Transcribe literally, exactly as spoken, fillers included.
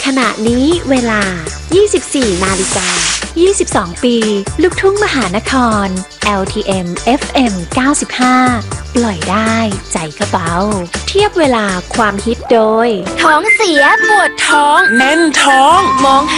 ขณะนี้เวลา ยี่สิบสี่ นาฬิกา ยี่สิบสอง ปี ลูกทุ่งมหานคร แอล ที เอ็ม เอฟ เอ็ม เก้าสิบห้า ปล่อยได้ใจกระเป๋า เทียบเวลาความฮิตโดยท้องเสียปวดท้องแน่นท้องมองหา